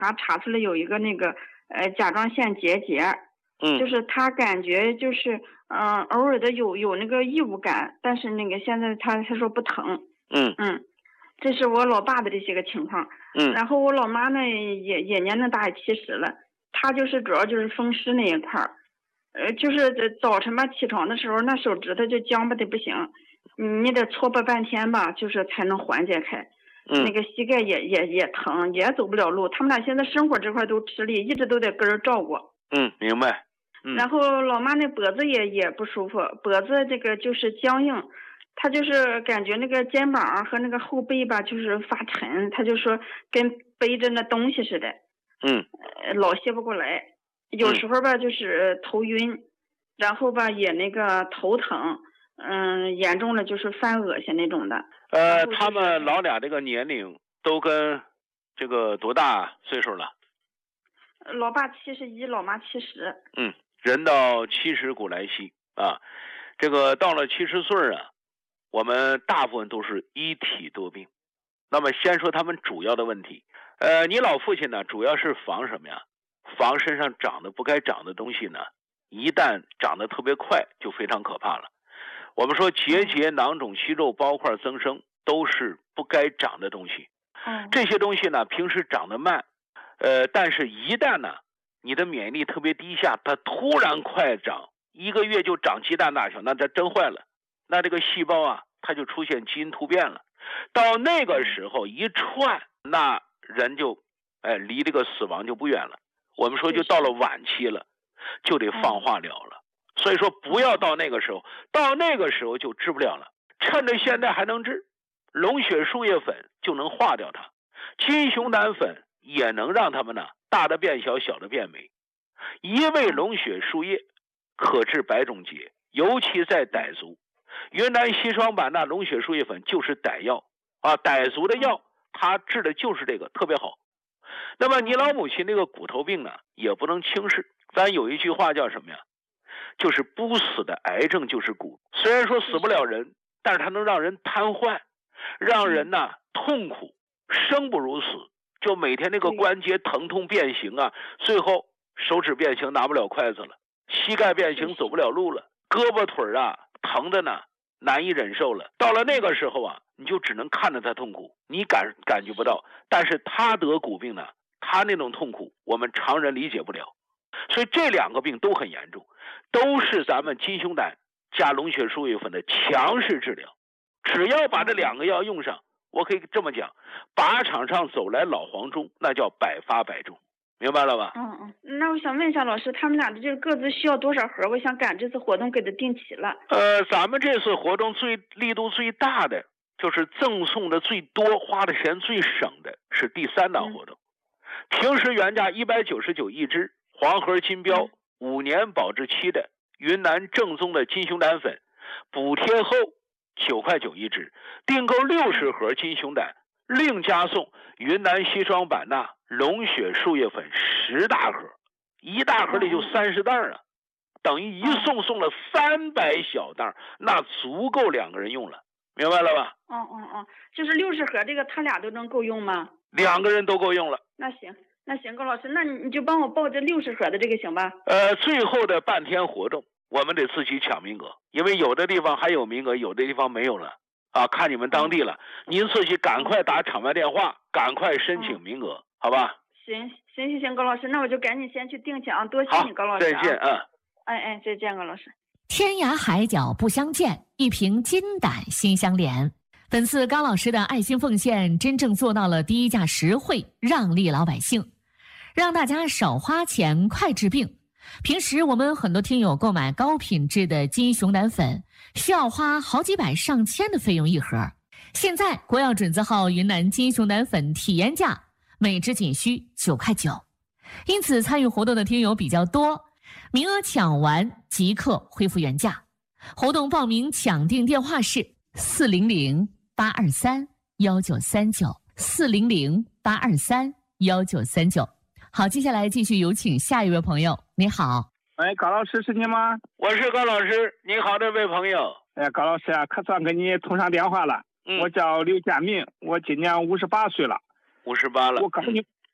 查出来有一个那个甲状腺结节，就是他感觉就是偶尔的有那个异物感，但是那个现在他说不疼。这是我老爸的这些个情况。然后我老妈呢也年龄大，70了，她就是主要就是风湿那一块儿。就是早晨吧起床的时候，那手指头就僵巴的不行，你得搓吧半天吧，就是才能缓解开。那个膝盖也疼，也走不了路。他们俩现在生活这块都吃力，一直都得跟人照顾。 明白。 然后老妈那脖子也不舒服，脖子这个就是僵硬，她就是感觉那个肩膀和那个后背吧就是发沉，她就说跟背着那东西似的。老歇不过来。有时候吧就是头晕，然后吧也那个头疼，严重了就是犯恶心那种的。 他们老俩这个年龄都跟这个多大岁数了？ 老爸71，老妈70。 人到70古来稀啊，这个到了70岁啊，我们大部分都是一体多病。那么先说他们主要的问题，你老父亲呢，主要是防什么呀？防身上长得不该长的东西呢，一旦长得特别快，就非常可怕了。我们说结节、囊肿、息肉、包块增生，都是不该长的东西。这些东西呢，平时长得慢，但是一旦呢，你的免疫力特别低下，它突然快长，1个月就长鸡蛋大小，那这真坏了。那这个细胞啊，它就出现基因突变了。到那个时候一串，那人就离这个死亡就不远了。我们说就到了晚期了，就得放化疗了。所以说不要到那个时候，到那个时候就治不了了。趁着现在还能治，龙血树叶粉就能化掉它，金熊胆粉也能让它们呢大的变小，小的变美。一味龙血树叶可治百种结，尤其在傣族，云南硒霜板钠龙血树叶粉就是傣药啊，傣族的药，它治的就是这个，特别好。那么你老母亲这个骨头病呢，也不能轻视。咱有一句话叫什么呀？就是不死的癌症就是骨。虽然说死不了人，但是它能让人瘫痪，让人呢痛苦，生不如死。就每天那个关节疼痛变形啊，最后手指变形拿不了筷子了，膝盖变形走不了路了，胳膊腿啊疼的呢难以忍受了。到了那个时候啊，你就只能看着他痛苦，你感觉不到，但是他得骨病呢，他那种痛苦我们常人理解不了。所以这2个病都很严重，都是咱们金熊胆加龙血树叶粉的强势治疗。只要把这2个药用上，我可以这么讲，靶场上走来老黄忠，那叫百发百中，明白了吧？ 那我想问一下老师，他们俩的这个各自需要多少盒？我想赶这次活动给他定齐了。 咱们这次活动力度最大的，就是赠送的最多、花的钱最省的是第3档活动。平时原价199一支，黄盒金标5年保质期的云南正宗的金熊胆粉，补贴后9块9一支，订购60盒金熊胆，另加送云南硒霜板钠龙血树叶粉10大盒，1大盒里就30袋啊，等于一送了300小袋，那足够2个人用了，明白了吧？ 就是60盒这个他俩都能够用吗 ？2个人都够用了。 那行，高老师，那你就帮我报这60盒的这个行吧？ 最后的半天活动我们得自己抢名额，因为有的地方还有名额，有的地方没有了啊，看你们当地了。您自己赶快打场外电话，赶快申请名额，好吧？ 行，高老师，那我就赶紧先去订去啊！多谢你，高老师。 再见啊！ 再见，高老师。 天涯海角不相见，一瓶金胆心相连。本次高老师的爱心奉献，真正做到了低价实惠，让利老百姓，让大家少花钱，快治病。平时我们很多听友购买高品质的金熊胆粉，需要花好几百上千的费用一盒。现在国药准字号云南金熊胆粉体验价每支仅需9块9，因此参与活动的听友比较多，名额抢完即刻恢复原价。活动报名抢订电话是400-823-1939，400-823-1939。好，接下来继续有请下一位朋友。你好。 高老师是你吗？ 我是高老师。你好，这位朋友。 高老师啊，可算跟你通上电话了。我叫刘建明，我今年58岁了。 58了。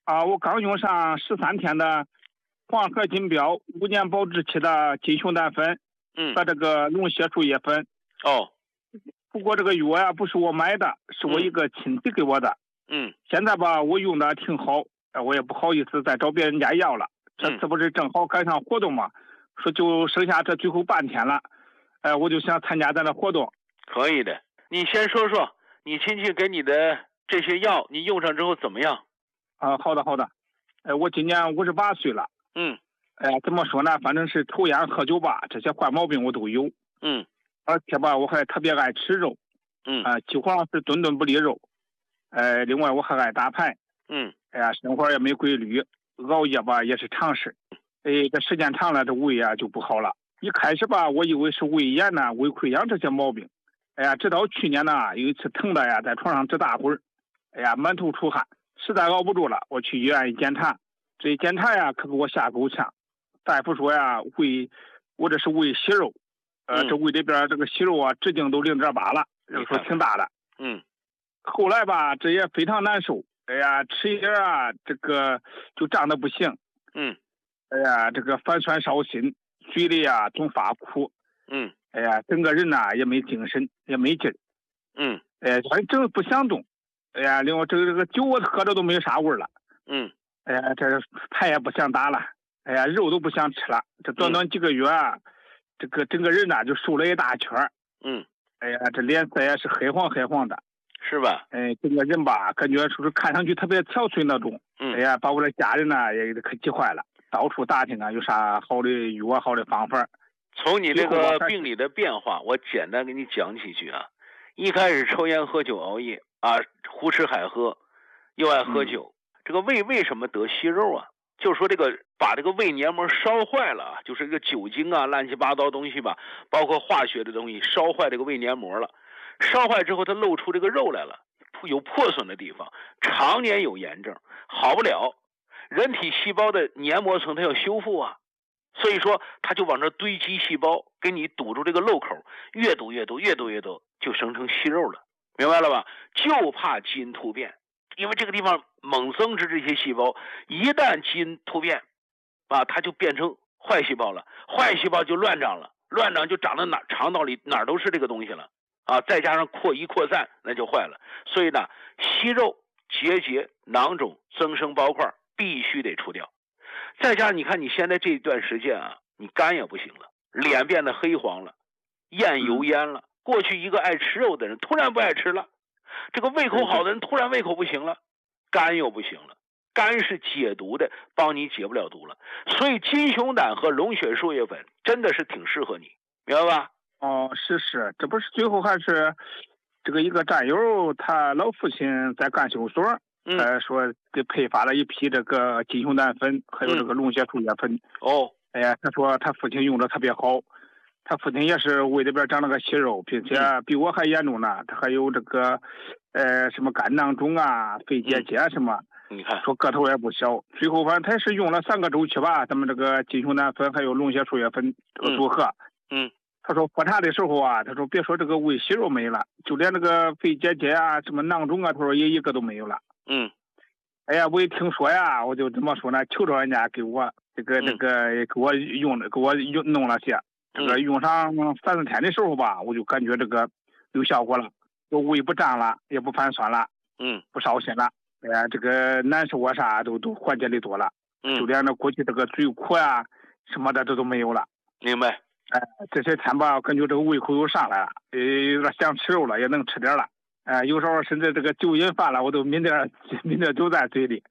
我刚用上13天的黄河金标5年保质期的金熊胆粉，和这个龙血树叶粉。不过这个药呀，不是我买的，是我一个亲戚给我的。现在吧，我用的挺好，我也不好意思再找别人家要了。这次不是正好赶上活动嘛，说就剩下这最后半天了，我就想参加咱的活动。 可以的，你先说说你亲戚给你的这些药，你用上之后怎么样？ 好的。我今年58岁了。怎么说呢？反正是抽烟喝酒吧，这些坏毛病我都有。而且吧，我还特别爱吃肉。几乎上是顿顿不离肉。另外我还爱打牌。生活也没规律，熬夜吧也是常事。这时间长了，这胃啊就不好了。一开始吧，我以为是胃炎呢、胃溃疡这些毛病。直到去年呢，有一次疼的呀，在床上直打滚，满头出汗，实在熬不住了，我去医院一检查，这一检查呀，可给我吓够呛。大夫说呀，我这是胃息肉，这胃里边这个息肉啊，直径都0.8了，说挺大的。后来吧，这也非常难受。吃一点啊，这个就胀得不行。这个反酸烧心，嘴里啊总发苦。整个人呐也没精神，也没劲儿。反正不想动。另外这个酒我喝着都没啥味儿了。这牌也不想打了。肉都不想吃了。这短短几个月啊，这个整个人呐就瘦了一大圈。这脸色也是黑黄的。 是吧？ 整个人吧，感觉是看上去特别憔悴那种。把我的家人呢也可急坏了，到处打听啊，有啥好的药、好的方法。 从你这个病理的变化，我简单给你讲几句啊。一开始抽烟喝酒熬夜啊，胡吃海喝，又爱喝酒。这个胃为什么得息肉啊？就是说这个把这个胃黏膜烧坏了，就是这个酒精啊、乱七八糟东西吧，包括化学的东西烧坏这个胃黏膜了。烧坏之后，它露出这个肉来了，有破损的地方，常年有炎症，好不了。人体细胞的黏膜层它要修复啊，所以说它就往这堆积细胞，给你堵住这个漏口，越堵，就生成息肉了，明白了吧？就怕基因突变，因为这个地方猛增殖这些细胞，一旦基因突变啊，它就变成坏细胞了，坏细胞就乱长了，乱长就长到肠道里哪儿都是这个东西了。再加上扩散，那就坏了。所以呢，息肉、结节、囊肿、增生包块必须得除掉。再加上你看你现在这一段时间啊，你肝也不行了，脸变得黑黄了，咽油烟了。过去一个爱吃肉的人突然不爱吃了，这个胃口好的人突然胃口不行了，肝又不行了。肝是解毒的，帮你解不了毒了。所以金熊胆和龙血树叶粉真的是挺适合你，明白吧？ 是，这不是最后还是这个一个战友，他老父亲在干休所，说给配发了一批这个金熊胆粉，还有这个龙血树叶粉。他说他父亲用的特别好，他父亲也是胃里边长了个息肉，并且比我还严重呢，他还有这个什么肝囊肿啊、肺结节什么。 你看， 说个头也不小，最后反正他是用了3个周期吧，咱们这个金熊胆粉还有龙血树叶粉这个组合。他说复查的时候啊，他说别说这个胃息肉没了，就连这个肺结节啊、什么囊肿啊，他说也一个都没有了。我一听说呀，我就怎么说呢？求着人家给我给我弄了些。这个用上3-4天的时候吧，我就感觉这个有效果了，就胃不胀了，也不反酸了，不烧心了。这个难受啊啥都缓解的多了。就连那过去这个嘴苦啊什么的这都没有了。 明白。 这些天吧，感觉这个胃口又上来了，有点想吃肉了，也能吃点了。有时候甚至这个酒瘾犯了，我都抿点酒在嘴里。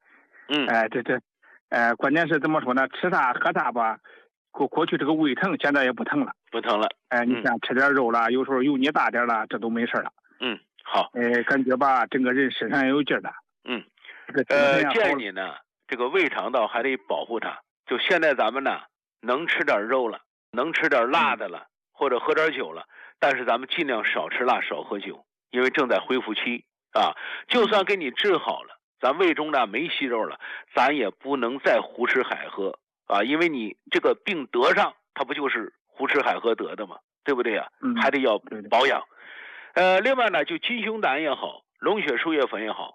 关键是怎么说呢？吃啥喝啥吧，过去这个胃疼，现在也不疼了。你像吃点肉了，有时候油腻大点了，这都没事了。 好。 感觉吧，整个人身上也有劲儿了。 建议你呢，这个胃肠道还得保护它。就现在咱们呢，能吃点肉了。能吃点辣的了，或者喝点酒了，但是咱们尽量少吃辣少喝酒，因为正在恢复期啊。就算给你治好了，咱胃中呢没息肉了，咱也不能再胡吃海喝啊，因为你这个病得上，它不就是胡吃海喝得的吗？对不对呀？还得要保养。另外呢，就金熊胆也好，龙血树叶粉也好，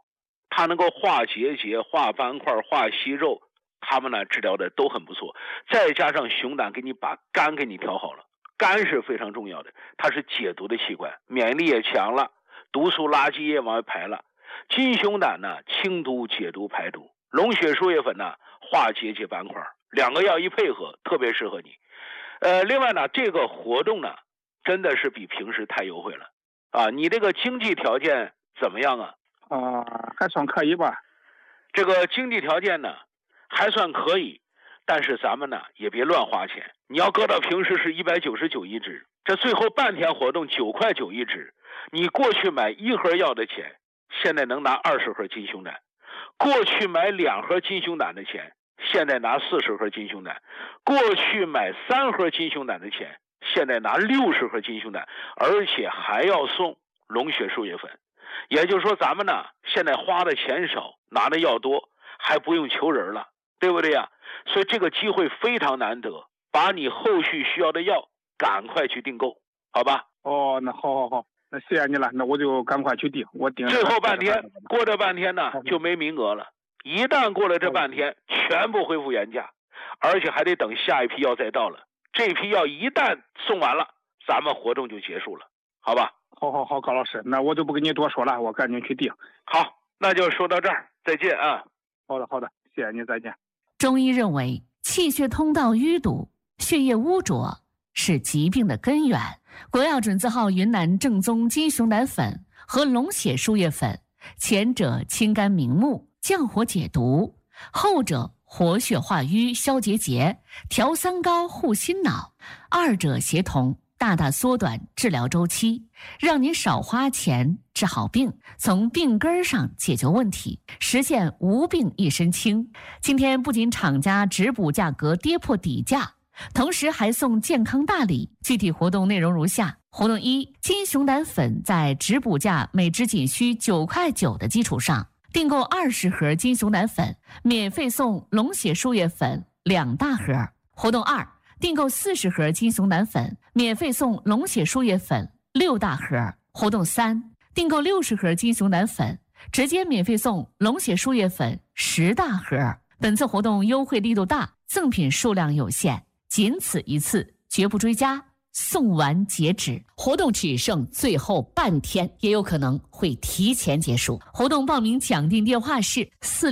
它能够化结节、化斑块、化息肉，他们呢治疗的都很不错。再加上熊胆给你把肝给你调好了，肝是非常重要的，它是解毒的器官，免疫力也强了，毒素垃圾也往外排了。金熊胆呢清毒解毒排毒，龙血输液粉呢化结节斑块，两个药一配合特别适合你。另外呢这个活动呢真的是比平时太优惠了啊！你这个经济条件怎么样啊？ 还算可以吧。 这个经济条件呢还算可以，但是咱们呢也别乱花钱。你要搁到平时是199一支，这最后半天活动9块9一支，你过去买1盒药的钱，现在能拿20盒金熊胆；过去买2盒金熊胆的钱，现在拿40盒金熊胆；过去买3盒金熊胆的钱，现在拿60盒金熊胆，而且还要送龙血输液粉。也就是说咱们呢现在花的钱少，拿的药多，还不用求人了，对不对呀？所以这个机会非常难得，把你后续需要的药赶快去订购，好吧？ 那好，那谢谢你了，那我就赶快去订，我订。 最后半天，过这半天呢就没名额了，一旦过了这半天，全部恢复原价，而且还得等下一批药再到了。这批药一旦送完了，咱们活动就结束了，好吧？ 好，高老师，那我就不跟你多说了，我赶紧去订。 好，那就说到这儿，再见啊。 好的，谢谢你，再见。 中医认为，气血通道淤堵、血液污浊是疾病的根源。国药准字号云南正宗金熊胆粉和龙血输液粉，前者清肝明目、降火解毒，后者活血化瘀、消结节、调三高、护心脑，二者协同，大大缩短治疗周期，让你少花钱治好病，从病根上解决问题，实现无病一身轻。今天不仅厂家直补价格跌破底价，同时还送健康大礼。具体活动内容如下：活动1，金熊胆粉在直补价每支仅需9块9的基础上，订购20盒金熊胆粉，免费送龙血输液粉2大盒。活动2，订购40盒金熊胆粉，免费送龙血输液粉6大盒。活动3，订购60盒金熊胆粉，直接免费送龙血输液粉10大盒。本次活动优惠力度大，赠品数量有限，仅此一次，绝不追加，送完截止。活动只剩最后半天，也有可能会提前结束。活动报名抢订电话是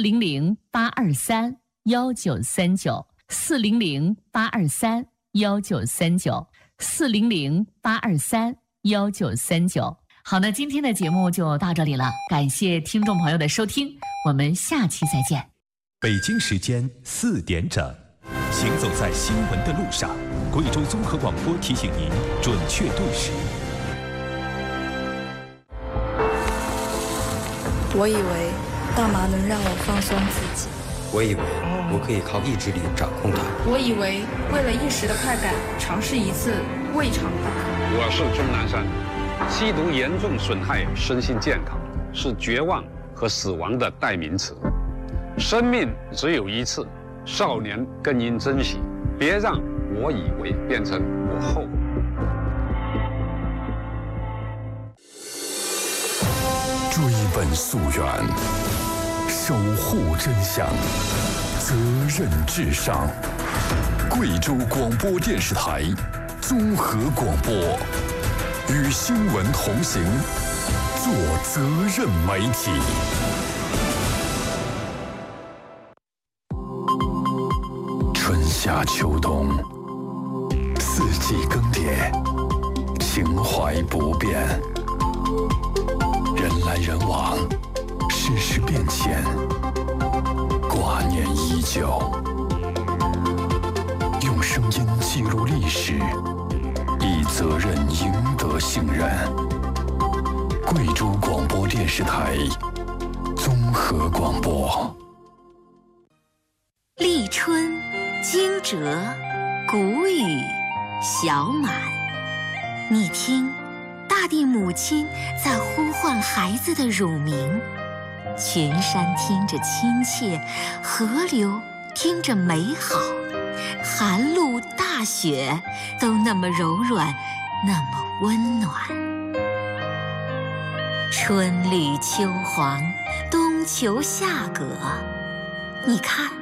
400-823-1939。400-823-1939，400-823-1939。好，那今天的节目就到这里了，感谢听众朋友的收听，我们下期再见。 北京时间4点整，行走在新闻的路上，贵州综合广播提醒您准确对时。 我以为大麻能让我放松自己， 我以为我可以靠意志力掌控它。 我以为为了一时的快感，尝试一次未尝不可。 我是钟南山，吸毒严重损害身心健康，是绝望和死亡的代名词。生命只有一次，少年更应珍惜，别让我以为变成我后悔。 追本溯源，守护真相，责任至上。贵州广播电视台综合广播，与新闻同行，做责任媒体。春夏秋冬，四季更迭，情怀不变。人来人往，世事变迁，挂念依旧。用声音记录历史，以责任赢得信任。贵州广播电视台综合广播。 立春，惊蛰，谷雨，小满。你听，大地母亲在呼唤孩子的乳名，群山听着亲切，河流听着美好，寒露大雪都那么柔软，那么温暖。春绿秋黄，冬求下葛。你看，